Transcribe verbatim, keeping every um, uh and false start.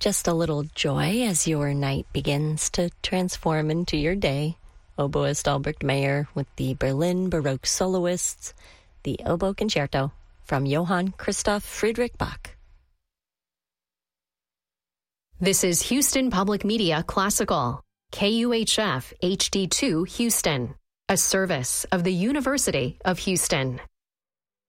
just a little joy as your night begins to transform into your day. Oboist Albrecht Meyer with the Berlin Baroque Soloists, the Oboe Concerto from Johann Christoph Friedrich Bach. This is Houston Public Media Classical, K U H F H D two Houston, a service of the University of Houston.